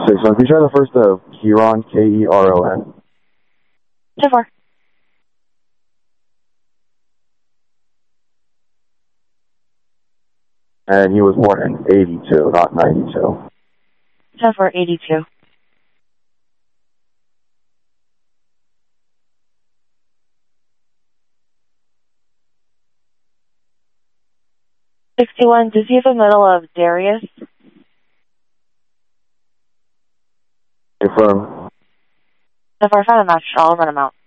61. Can you try the first of Keron, Keron? 10-4. And he was born in 82, not 92. 10-4, 82. $61. Does he have a medal of Darius? Confirm. 10-4, I found a match. I'll run him out.